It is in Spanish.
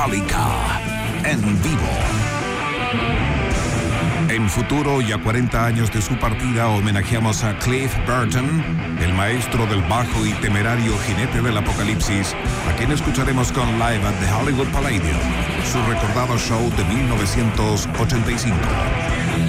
Metallica en vivo. En futuro y a 40 años de su partida homenajeamos a Cliff Burton, el maestro del bajo y temerario jinete del apocalipsis, a quien escucharemos con Live at the Hollywood Palladium, su recordado show de 1985.